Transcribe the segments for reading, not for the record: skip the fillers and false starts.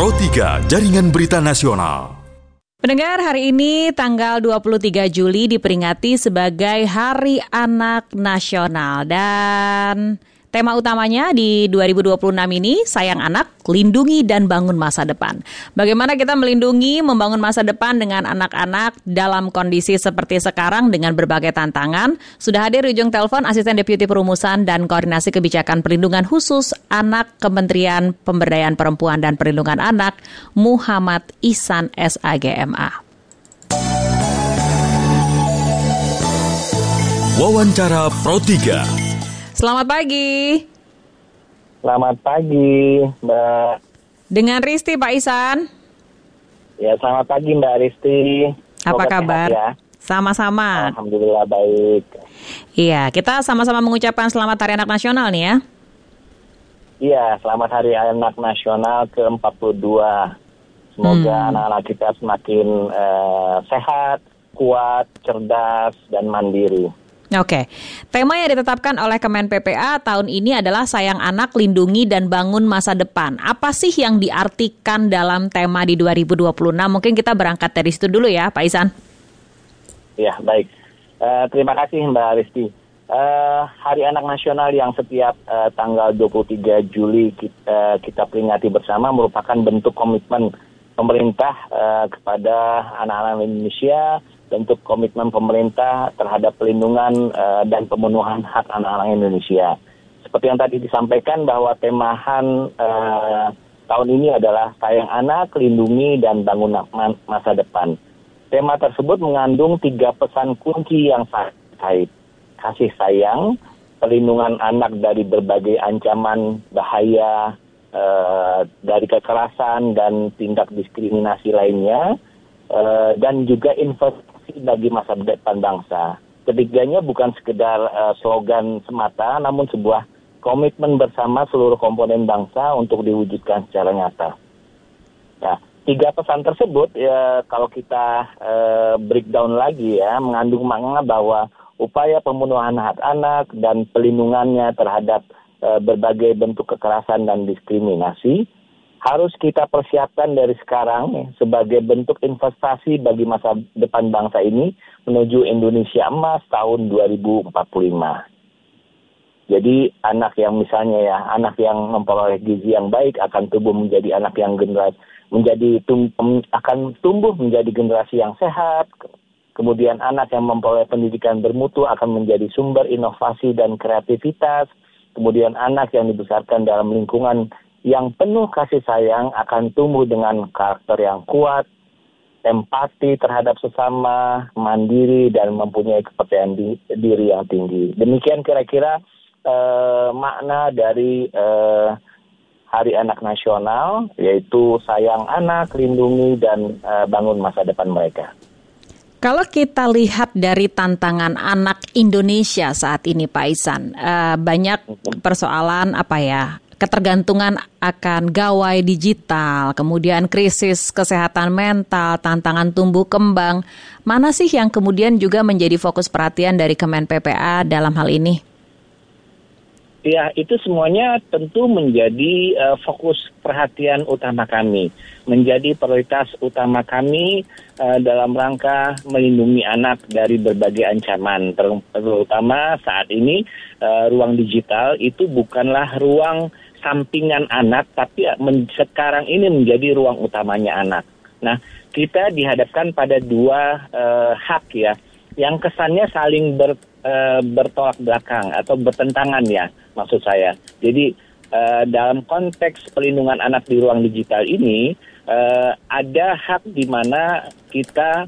Pro 3 Jaringan Berita Nasional. Pendengar, hari ini tanggal 23 Juli diperingati sebagai Hari Anak Nasional dan tema utamanya di 2026 ini, Sayang Anak, Lindungi dan Bangun Masa Depan. Bagaimana kita melindungi, membangun masa depan dengan anak-anak dalam kondisi seperti sekarang dengan berbagai tantangan. Sudah hadir di ujung telepon Asisten Deputi Perumusan dan Koordinasi Kebijakan Perlindungan Khusus Anak Kementerian Pemberdayaan Perempuan dan Perlindungan Anak, Muhammad Ihsan SAGMA. Wawancara Pro 3. Selamat pagi. Selamat pagi, Mbak. Dengan Risti, Pak Ihsan. Ya, selamat pagi, Mbak Risti. Apa kabar? Ya. Sama-sama. Alhamdulillah baik. Iya, kita sama-sama mengucapkan Selamat Hari Anak Nasional nih ya. Iya, selamat Hari Anak Nasional ke-42. Semoga anak-anak kita semakin sehat, kuat, cerdas, dan mandiri. Oke, tema yang ditetapkan oleh Kemen PPA tahun ini adalah Sayang Anak, Lindungi dan Bangun Masa Depan. Apa sih yang diartikan dalam tema di 2026? Mungkin kita berangkat dari situ dulu ya, Pak Ihsan. Ya, baik. Terima kasih Mbak Risti. Hari Anak Nasional yang setiap tanggal 23 Juli kita peringati bersama merupakan bentuk komitmen pemerintah kepada anak-anak Indonesia, bentuk komitmen pemerintah terhadap pelindungan dan pemenuhan hak anak-anak Indonesia. Seperti yang tadi disampaikan bahwa temahan tahun ini adalah Sayang Anak, Lindungi dan Bangun Masa Depan. Tema tersebut mengandung 3 pesan kunci yang terkait. Kasih sayang, perlindungan anak dari berbagai ancaman bahaya, dari kekerasan dan tindak diskriminasi lainnya, dan juga investasi bagi masa depan bangsa. Ketiganya bukan sekedar slogan semata, namun sebuah komitmen bersama seluruh komponen bangsa untuk diwujudkan secara nyata. Nah, 3 pesan tersebut, kalau kita breakdown lagi ya, mengandung makna bahwa upaya pemenuhan hak anak dan pelindungannya terhadap berbagai bentuk kekerasan dan diskriminasi harus kita persiapkan dari sekarang sebagai bentuk investasi bagi masa depan bangsa ini menuju Indonesia Emas tahun 2045. Jadi anak yang misalnya ya, anak yang memperoleh gizi yang baik akan tumbuh menjadi anak yang akan tumbuh menjadi generasi yang sehat. Kemudian anak yang memperoleh pendidikan bermutu akan menjadi sumber inovasi dan kreativitas. Kemudian anak yang dibesarkan dalam lingkungan yang penuh kasih sayang akan tumbuh dengan karakter yang kuat, empati terhadap sesama, mandiri, dan mempunyai kepercayaan diri yang tinggi. Demikian kira-kira makna dari Hari Anak Nasional, yaitu Sayang Anak, Lindungi, dan Bangun Masa Depan mereka. Kalau kita lihat dari tantangan anak Indonesia saat ini, Pak Ihsan, banyak persoalan ketergantungan akan gawai digital, kemudian krisis kesehatan mental, tantangan tumbuh kembang. Mana sih yang kemudian juga menjadi fokus perhatian dari Kemen PPA dalam hal ini? Ya, itu semuanya tentu menjadi fokus perhatian utama kami, menjadi prioritas utama kami dalam rangka melindungi anak dari berbagai ancaman, terutama saat ini ruang digital itu bukanlah ruang sampingan anak, tapi sekarang ini menjadi ruang utamanya anak. Nah, kita dihadapkan pada 2 hak ya, yang kesannya saling bertolak belakang atau bertentangan ya, maksud saya. Jadi dalam konteks pelindungan anak di ruang digital ini, ada hak di mana kita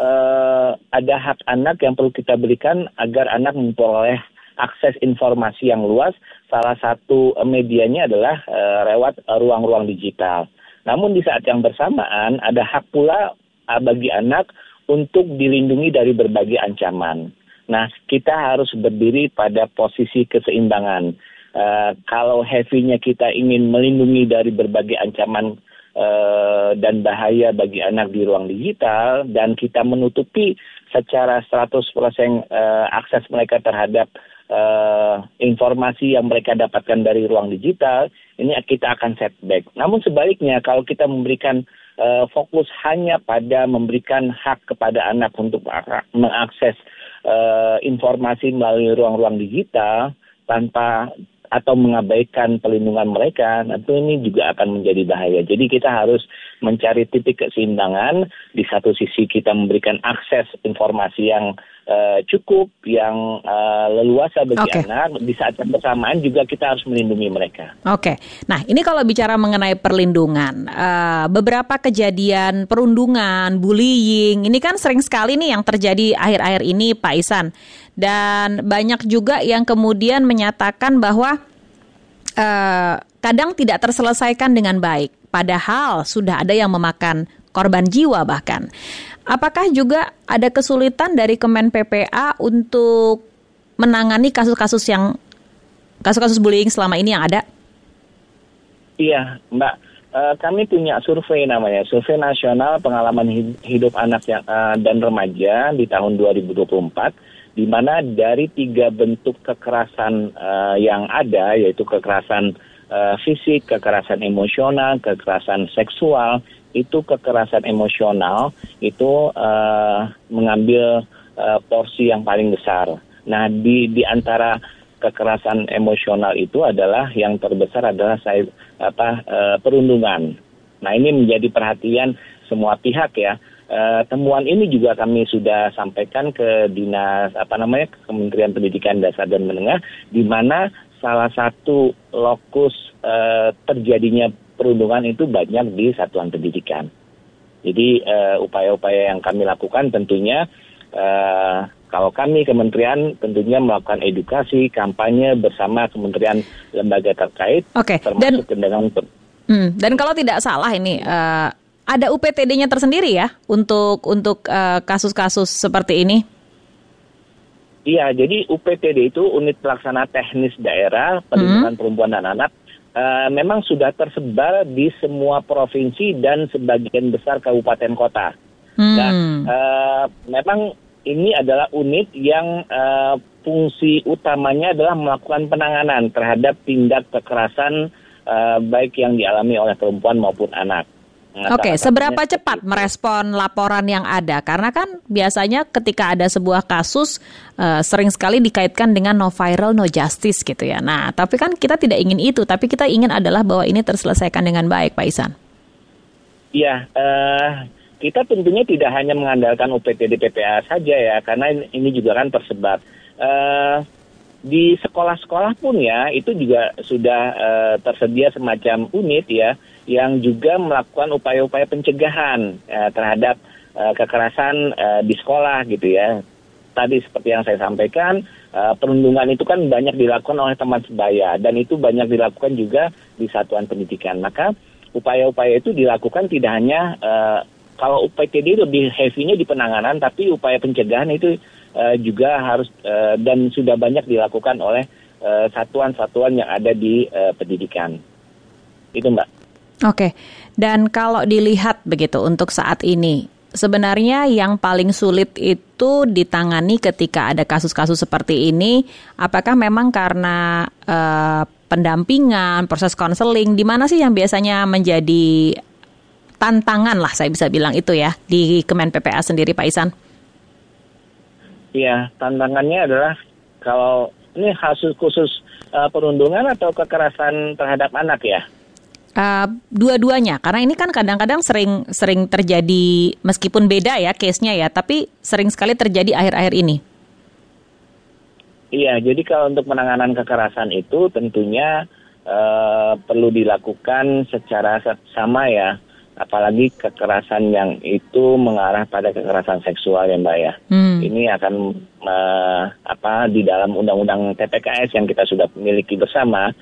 ada hak anak yang perlu kita berikan agar anak memperoleh akses informasi yang luas. Salah satu medianya adalah lewat ruang-ruang digital. Namun di saat yang bersamaan ada hak pula bagi anak untuk dilindungi dari berbagai ancaman. Nah, kita harus berdiri pada posisi keseimbangan. Kalau heavy-nya kita ingin melindungi dari berbagai ancaman dan bahaya bagi anak di ruang digital, dan kita menutupi secara 100% akses mereka terhadap informasi yang mereka dapatkan dari ruang digital, ini kita akan setback. Namun sebaliknya, kalau kita memberikan fokus hanya pada memberikan hak kepada anak untuk mengakses informasi melalui ruang-ruang digital tanpa atau mengabaikan perlindungan mereka, tentu ini juga akan menjadi bahaya. Jadi kita harus mencari titik keseimbangan. Di satu sisi kita memberikan akses informasi yang cukup, yang leluasa bagi anak. Di saat yang bersamaan juga kita harus melindungi mereka. Oke, nah ini kalau bicara mengenai perlindungan, beberapa kejadian perundungan, bullying, ini kan sering sekali nih yang terjadi akhir-akhir ini, Pak Ihsan. Dan banyak juga yang kemudian menyatakan bahwa kadang tidak terselesaikan dengan baik, padahal sudah ada yang memakan korban jiwa bahkan. Apakah juga ada kesulitan dari Kemen PPA untuk menangani kasus-kasus bullying selama ini yang ada? Iya, Mbak. Kami punya survei namanya, Survei Nasional Pengalaman Hidup Anak dan Remaja di tahun 2024, di mana dari 3 bentuk kekerasan yang ada, yaitu kekerasan fisik, kekerasan emosional, kekerasan seksual, itu kekerasan emosional itu mengambil porsi yang paling besar. Nah, di antara kekerasan emosional itu adalah yang terbesar adalah perundungan. Nah, ini menjadi perhatian semua pihak ya. Temuan ini juga kami sudah sampaikan ke Kementerian Pendidikan Dasar dan Menengah, di mana salah satu lokus terjadinya perundungan itu banyak di satuan pendidikan. Jadi upaya-upaya yang kami lakukan tentunya kalau kami kementerian tentunya melakukan edukasi, kampanye bersama kementerian lembaga terkait, termasuk dan kalau tidak salah ini ada UPTD-nya tersendiri ya untuk kasus-kasus seperti ini? Iya, jadi UPTD itu Unit Pelaksana Teknis Daerah Perlindungan Perempuan dan Anak memang sudah tersebar di semua provinsi dan sebagian besar kabupaten kota. Nah, memang ini adalah unit yang fungsi utamanya adalah melakukan penanganan terhadap tindak kekerasan baik yang dialami oleh perempuan maupun anak. Oke, seberapa cepat merespon laporan yang ada? Karena kan biasanya ketika ada sebuah kasus sering sekali dikaitkan dengan no viral, no justice gitu ya. Nah, tapi kan kita tidak ingin itu, tapi kita ingin adalah bahwa ini terselesaikan dengan baik, Pak Ihsan. Iya, kita tentunya tidak hanya mengandalkan UPTD PPA saja ya, karena ini juga kan tersebar. Di sekolah-sekolah pun ya, itu juga sudah tersedia semacam unit ya, yang juga melakukan upaya-upaya pencegahan terhadap kekerasan di sekolah gitu ya. Tadi seperti yang saya sampaikan, perundungan itu kan banyak dilakukan oleh teman sebaya dan itu banyak dilakukan juga di satuan pendidikan. Maka upaya-upaya itu dilakukan tidak hanya kalau UPTD lebih heavy-nya di penanganan, tapi upaya pencegahan itu juga harus dan sudah banyak dilakukan oleh satuan-satuan yang ada di pendidikan. Itu Mbak. Oke, dan kalau dilihat begitu untuk saat ini, sebenarnya yang paling sulit itu ditangani ketika ada kasus-kasus seperti ini, apakah memang karena pendampingan, proses konseling, di mana sih yang biasanya menjadi tantangan lah saya bisa bilang itu ya, di Kemen PPA sendiri Pak Ihsan? Iya, tantangannya adalah kalau ini kasus khusus perundungan atau kekerasan terhadap anak ya? Dua-duanya, karena ini kan kadang-kadang sering terjadi meskipun beda ya case-nya ya, tapi sering sekali terjadi akhir-akhir ini. Iya, jadi kalau untuk penanganan kekerasan itu tentunya perlu dilakukan secara sama ya, apalagi kekerasan yang itu mengarah pada kekerasan seksual ya Mbak ya. Ini akan di dalam undang-undang TPKS yang kita sudah miliki bersama,